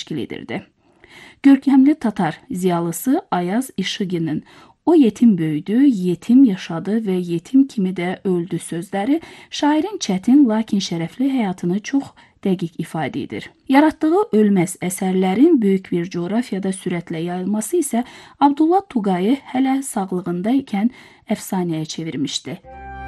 təşkil edirdi. Görkəmli Tatar ziyalısı Ayaz İşıqinin "O yetim böyüdü, yetim yaşadı və yetim kimi də öldü" sözləri şairin çətin, lakin şərəfli həyatını çox dəqiq ifadə edir. Yaratdığı ölməz əsərlərin böyük bir coğrafiyada sürətlə yayılması isə Abdullah Tuğayı hələ sağlığında ikən əfsanəyə çevirmişdi.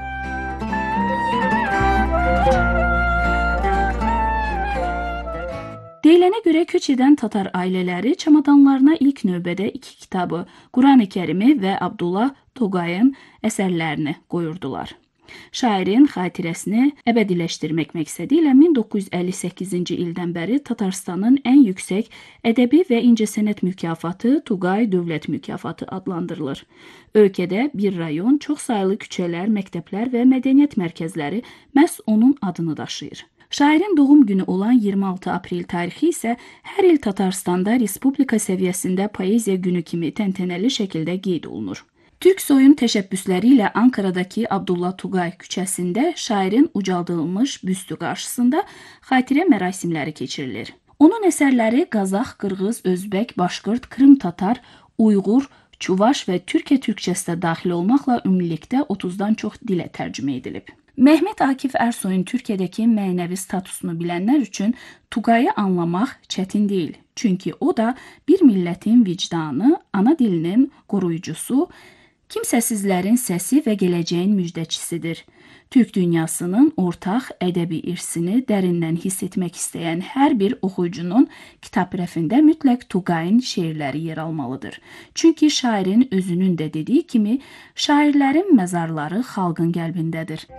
Deyilənə görə köç edən Tatar ailələri çamadanlarına ilk növbədə 2 kitabı, Qurani-Kərimi və Abdullah Tuğayın əsərlərini qoyurdular. Şairin xatirəsini əbədiləşdirmək məqsədi ilə 1958-ci ildən bəri Tatarstanın ən yüksək ədəbi və incəsənət mükafatı Tuğay Dövlət mükafatı adlandırılır. Ölkədə bir rayon, çoxsaylı küçələr, məktəblər və mədəniyyət mərkəzləri məhz onun adını daşıyır. Şairin doğum günü olan 26 aprel tarixi isə hər il Tatarstanda respublika səviyyəsində poeziya günü kimi təntənəli şəkildə qeyd olunur. Türk soyun təşəbbüsləri ilə Ankaradakı Abdullah Tuğay küçəsində şairin ucaldılmış büstü qarşısında xatirə mərasimləri keçirilir. Onun əsərləri Qazax, Qırğız, Özbək, Başqırt, Krım Tatar, Uyğur, Çuvaş və Türkiyə türkçəsi də daxil olmaqla ümumilikdə 30-dan çox dilə tərcümə edilib. Mehmet Akif Ersoy'un Türkiye'deki mənəvi statusunu bilənlər üçün Tuğayı anlamaq çətin deyil. Çünki o da bir millətin vicdanı, ana dilinin qoruyucusu, kimsəsizlərin səsi və gələcəyin müjdəçisidir. Türk dünyasının ortaq ədəbi irsini dərindən hiss etmək istəyən hər bir oxuyucunun kitab rəfində mütləq Tuğayın şeirləri yer almalıdır. Çünki şairin özünün də dediyi kimi, şairlərin məzarları xalqın qəlbindədir.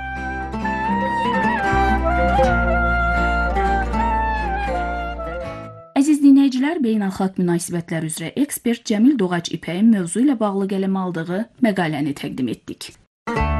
Əziz dinləyicilər, beynəlxalq münasibətlər üzrə ekspert Cəmil Doğac İpəyin mövzu ilə bağlı qələm aldığı məqaləni təqdim etdik.